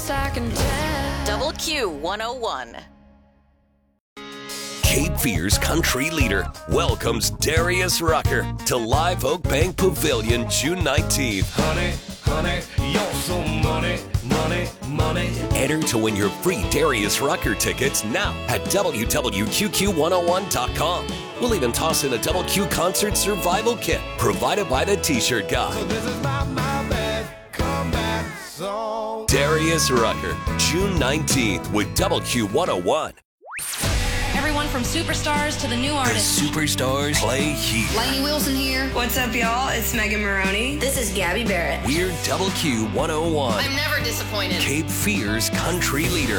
best I can tell. Double Q 101. Cape Fear's country leader welcomes Darius Rucker to Live Oak Bank Pavilion June 19th. Honey, honey, you're so money, money, money. Enter to win your free Darius Rucker tickets now at www.qqq101.com. We'll even toss in a Double Q concert survival kit provided by the T-shirt guy. So this is my bad comeback song. Darius Rucker, June 19th with Double Q 101. Everyone from superstars to the new The artists. superstars play here. Lainey Wilson here. What's up, y'all? It's Megan Maroney. This is Gabby Barrett. We're Double Q 101. I'm never disappointed. Cape Fear's country leader.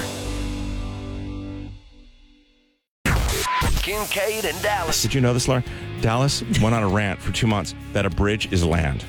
Kincaid and Dallas. Did you know this, Laura? Dallas went on a rant for 2 months that a bridge is land.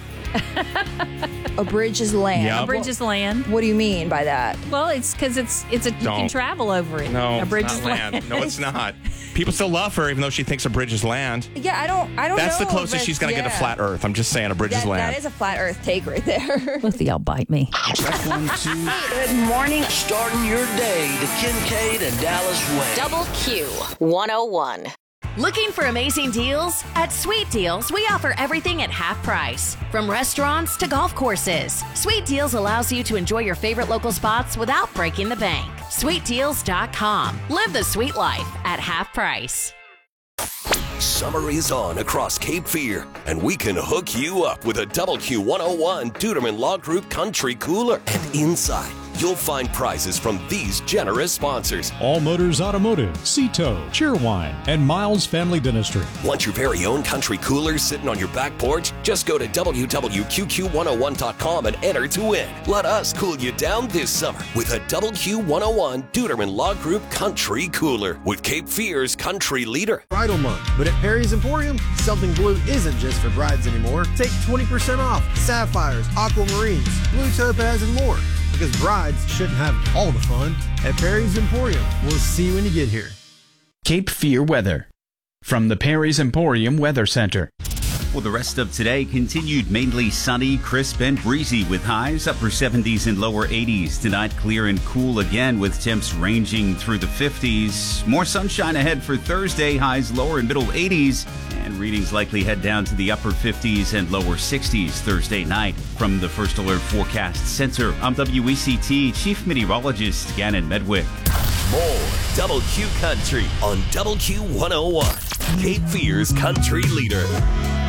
A bridge is land. Yep. A bridge is land. What do you mean by that? Well, it's because you can travel over it. No, a bridge it's is not land. No, it's not. People still love her, even though she thinks a bridge is land. Yeah, I don't That's know. the closest she's going to get to flat Earth. I'm just saying a bridge is land. That is a flat Earth take right there. Both of y'all bite me. Check 1, 2. Good morning. Starting your day the Kincaid and Dallas way. Double Q 101. Looking for amazing deals? At Sweet Deals, we offer everything at half price. From restaurants to golf courses, Sweet Deals allows you to enjoy your favorite local spots without breaking the bank. SweetDeals.com. Live the sweet life at half price. Summer is on across Cape Fear, and we can hook you up with a Double Q 101 Duderman Law Group Country Cooler. And inside, you'll find prizes from these generous sponsors. All Motors Automotive, Cito, Cheerwine, and Miles Family Dentistry. Want your very own country cooler sitting on your back porch? Just go to www.qqq101.com and enter to win. Let us cool you down this summer with a Double Q 101 Duderman Law Group Country Cooler with Cape Fear's country leader. Bridal month, but at Perry's Emporium, something blue isn't just for brides anymore. Take 20% off sapphires, aquamarines, blue topaz, and more. Because brides shouldn't have all the fun at Perry's Emporium. We'll see you when you get here. Cape Fear weather from the Perry's Emporium Weather Center. Well, the rest of today continued mainly sunny, crisp, and breezy with highs upper 70s and lower 80s. Tonight, clear and cool again with temps ranging through the 50s. More sunshine ahead for Thursday, highs lower and middle 80s. And readings likely head down to the upper 50s and lower 60s Thursday night. From the First Alert Forecast Center, I'm WECT Chief Meteorologist Gannon Medwick. More Double Q Country on Double Q 101. Cape Fear's country leader.